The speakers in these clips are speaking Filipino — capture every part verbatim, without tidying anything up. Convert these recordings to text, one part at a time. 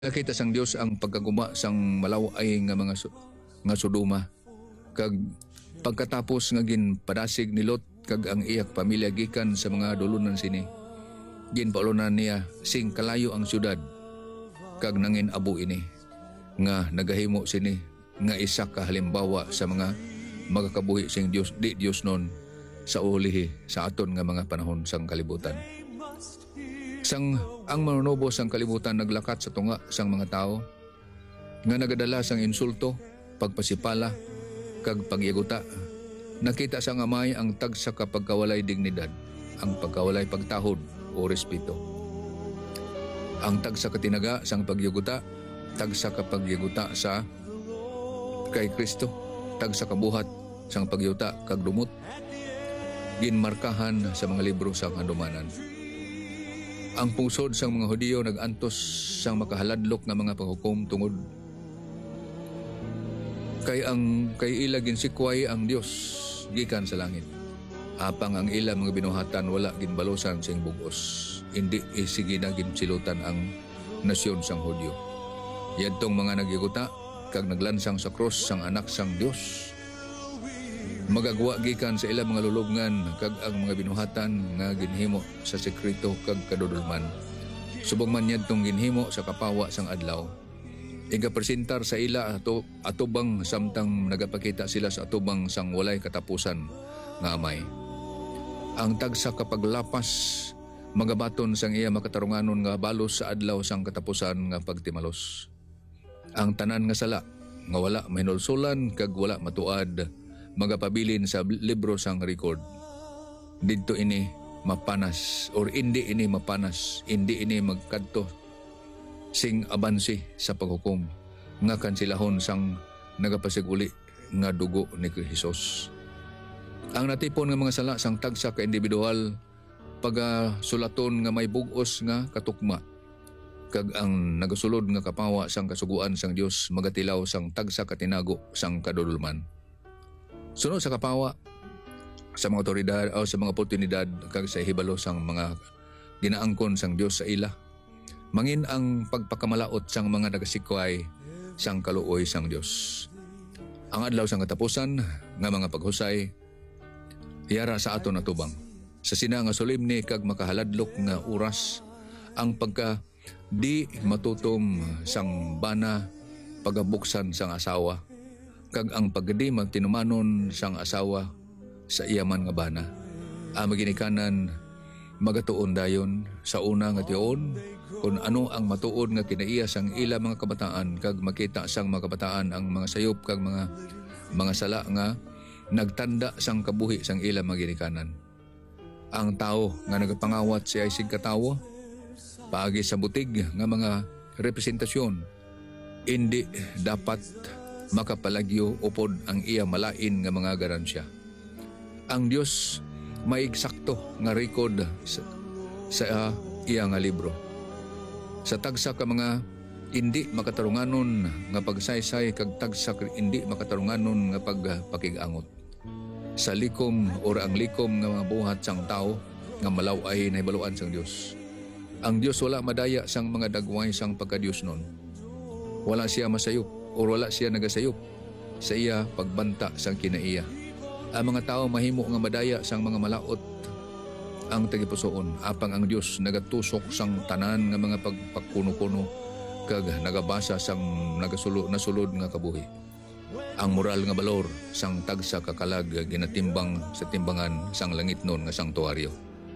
Nakita sang Dios ang pagkaguma sang malaway nga mga su- nga Sodoma kag pagkatapos nga ginpadasig ni Lot kag ang iyak pamilya gikan sa mga dulunan sini, ginpaulunan niya sing kalayo ang syudad kag nangin abo ini nga nagahimo sini nga isa ka halimbawa sa mga magakabuhi sing Dios di Dios non sa ulihi sa aton nga mga panahon sang kalibutan. Sang ang manunubo sang kalibutan naglakat sa tunga sang mga tao nga nagadala sang insulto, pagpasipala kag pagyaguta. Nakita sang amay ang tagsa ka pagkawalay dignidad, ang pagkawalay pagtahod o respeto. Ang tagsa katinaga sang pagyaguta, tagsa ka pagyaguta sa kay Kristo, tagsa kabuhat sang pagyuta kag dumot ginmarkahan sa mga libro sang handumanan. Ang pungsod sang mga Hudiyo nagantos sang makahaladlok nga mga paghukom tungod kay ang kay ila ginsikway ang Dios gikan sa langit. Apang ang ila mga binuhatan wala ginbalosan sing bugos. Indi isigi na ginsilutan ang nasyon sang Hudiyo. Yadtong mga nagyuguta kag naglansang sa krus sang anak sang Dios, magagwa gikan sa ilang mga lulubngan kag ang mga binuhatan nga ginhimo sa sekreto kag kadudulman. Subong man yadtong ginhimo sa kapawa sang adlaw, igapresentar sa ila ato atubang samtang nagapakita sila sa atubang sang walay katapusan nga amay. Ang tagsa kapaglapas magabaton sang iya makatarunganon nga balos sa adlaw sang katapusan nga pagtimalos. Ang tanan nga sala nga wala mahinulsulan kag wala matuad magapabilin sa libro sang record. Didto ini mapanas or hindi ini mapanas, hindi ini magkadto sing abansi sa paghukom nga kansilahon sang nagapasiguli nga dugo ni Hesus. Ang natipon nga mga sala sang tagsa ka individual pagasulaton nga may bugos nga katukma kag ang nagasulod nga kapawa sang kasuguan sang Dios magatilaw sang tagsa katinago sang kadudulman. Sunod sa kapawa sa mga otoridad o sa mga oportunidad kag sa hibalo sang mga ginaangkon sang Dios sa ila, mangin ang pagpakamalaot sang mga nagasikway sang kaluoy sang Dios. Ang adlaw sang katapusan nga mga paghusay hiyara sa aton natubang sa sina nga solemne kag makahaladlok nga oras ang pagka di matutom sang bana pagabuksan sang asawa kag ang pagdi magtinumanon sang asawa sa iyaman nga bana. Ang maginikanan magatuon dayon sa una nga tiyon kung ano ang matuod nga kinaiya sang ila mga kabataan kag makita sang mga kabataan ang mga sayop kag mga mga sala nga nagtanda sang kabuhi sang ila maginikanan. Ang tao nga nagapangawat siya ay sig katawo paagi sa butig nga mga representasyon, hindi dapat makapalagyo upod ang iya malain nga mga garansya. Ang Dios may eksakto nga record sa, sa uh, iya nga libro. Sa tagsa ka mga hindi makatarunganon nga pagsaysay kag tagsa ka hindi makatarunganon nga pagpakigangot. Sa likom or ang likom nga mga buhat sang tao nga malaway na hibaluan sang Dios. Ang Dios wala madaya sang mga dagway sang pagka-Dios nun. Wala siya masayop o wala siya nagasayop sa iya pagbanta sang kinaiya. Ang mga tao mahimo nga madaya sang mga malaot ang tagipusoon, apang ang Dios nagatusok sang tanan nga mga pagpakuno-kuno kag nagabasa sang nagasulod nasulod nga kabuhi. Ang moral nga balor sang tagsa kakalag ginatimbang sa timbangan sang langit nun nga sanktuaryo.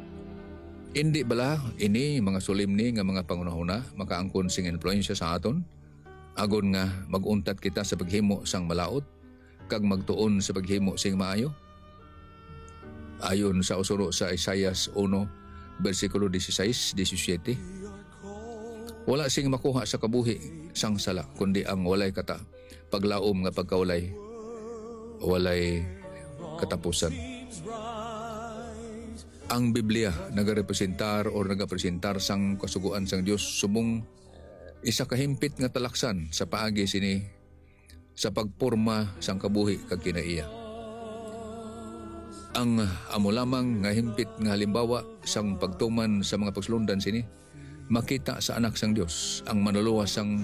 Indi bala ini mga solemne nga mga pangunahuna makaangkon sing influensya sa aton agon nga maguntat kita sa paghimo sang malaot kag magtuon sa paghimo sing maayo. Ayon sa usuro sa Isaias one bersikulo dieciséis diecisiete, wala sing makuha sa kabuhi sang sala kundi ang walay kata paglaom nga pagkawalay walay katapusan. Ang Biblia nagarepresentar o nagapresentar sang kasuguan sang Dios subong isa kahimpit nga talaksan sa paagi sini sa pagporma sang kabuhi kag kinaiya. Ang amo lamang nga himpit nga halimbawa sang pagtuman sa mga pagsulundan sini makita sa anak sang Dios ang manuluwas sang